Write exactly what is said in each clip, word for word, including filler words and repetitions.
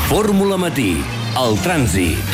Fórmula Matí, el trànsit.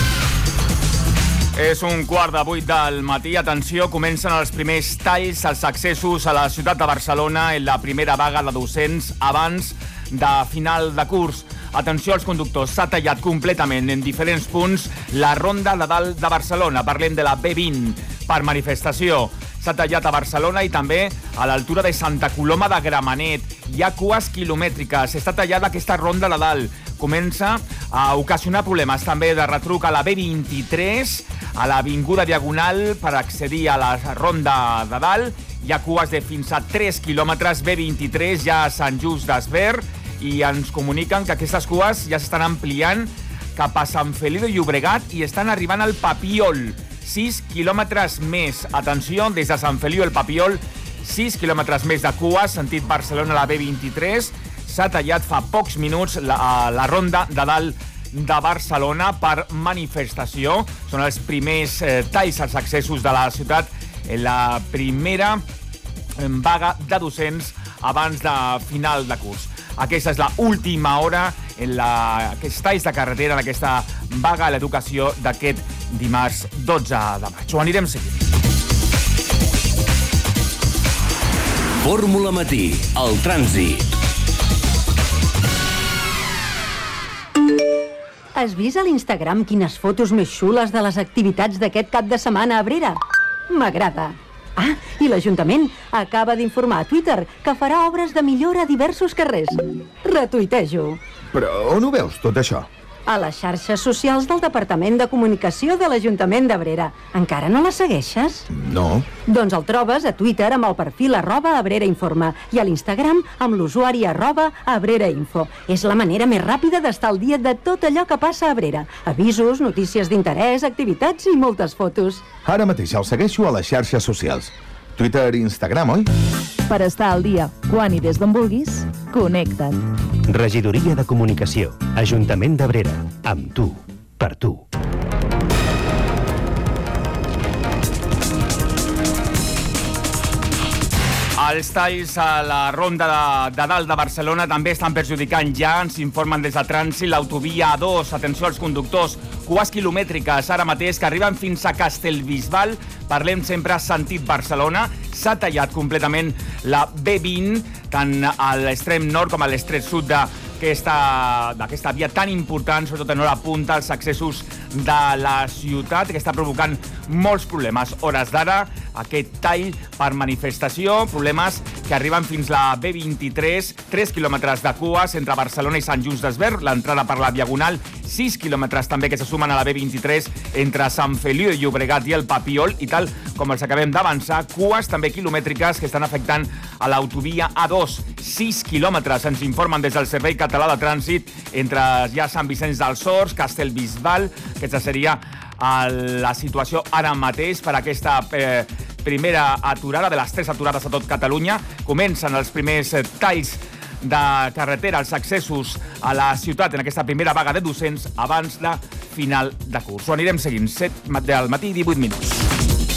És un quart de vuit del matí. Atenció, comencen els primers talls als accessos a la ciutat de Barcelona en la primera vaga de docents abans de final de curs. Atenció als conductors, s'ha tallat completament en diferents punts la ronda de dalt de Barcelona. Parlem de la B vint per manifestació. S'ha tallat a Barcelona i també a l'altura de Santa Coloma de Gramenet. Hi ha cues quilomètriques. Està tallada aquesta ronda de dalt. Comença a ocasionar problemes també de retruc a la B vint-i-tres, a l'Avinguda Diagonal per accedir a la ronda de dalt. Hi ha cues de fins a tres quilòmetres, B vint-i-tres, ja a Sant Just Desvern, i ens comuniquen que aquestes cues ja s'estan ampliant cap a Sant Feliu de Llobregat i estan arribant al Papiol. sis quilòmetres més. Atenció, des de Sant Feliu al Papiol, sis quilòmetres més de cues, sentit Barcelona a la B vint-i-tres. S'ha tallat fa pocs minuts la, la ronda de dalt de Barcelona per manifestació. Són els primers eh, talls als accessos de la ciutat en la primera vaga de docents abans de final de curs. Aquesta és l'última hora en la, aquests talls de carretera, en aquesta vaga a l'educació d'aquest dimarts dotze de maig. Ho anirem seguint. Fórmula Matí, el trànsit. Has vist a l'Instagram quines fotos més xules de les activitats d'aquest cap de setmana a Abrera? M'agrada. Ah, i l'Ajuntament acaba d'informar a Twitter que farà obres de millora a diversos carrers. Retuitejo. Però on ho veus, tot això? A les xarxes socials del Departament de Comunicació de l'Ajuntament d'Abrera. Encara no la segueixes? No. Doncs el trobes a Twitter amb el perfil arroba Abrera Informa i a l'Instagram amb l'usuari arroba Abrera Info. És la manera més ràpida d'estar al dia de tot allò que passa a Abrera. Avisos, notícies d'interès, activitats i moltes fotos. Ara mateix el segueixo a les xarxes socials. Twitter i Instagram, oi? Per estar al dia, quan i des d'on vulguis, connecta't. Regidoria de Comunicació, Ajuntament d'Abrera. Amb tu, per tu. Els talls a la ronda de, de dalt de Barcelona també estan perjudicant ja, ens informen des de trànsit, l'autovia A dos. Atenció als conductors, cues quilomètriques ara mateix que arriben fins a Castellbisbal. Parlem sempre sentit Barcelona. S'ha tallat completament la B vint, tant a l'extrem nord com a l'extrem sud d'aquesta d'aquesta via tan important, sobretot en hora punta, els accessos de la ciutat, que està provocant molts problemes. Hores d'ara, aquest tall per manifestació, problemes que arriben fins la B vint-i-tres, tres quilòmetres de cues entre Barcelona i Sant Just Desvern, l'entrada per la Diagonal, sis quilòmetres també que se sumen a la B vint-i-tres entre Sant Feliu de Llobregat i el Papiol, i tal com els acabem d'avançar, cues també quilomètriques que estan afectant a l'autovia A dos, sis quilòmetres, ens informen des del Servei Català de Trànsit, entre ja Sant Vicenç dels Horts, Castellbisbal. Aquesta seria la situació ara mateix per aquesta eh, primera aturada, de les tres aturades a tot Catalunya. Comencen els primers talls de carretera, els accessos a la ciutat en aquesta primera vaga de docents abans de final de curs. Ho anirem seguint, set del matí, divuit minuts.